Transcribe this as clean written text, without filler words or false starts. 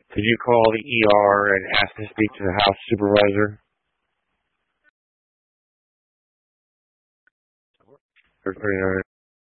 Could you call the ER and ask to speak to the house supervisor? Or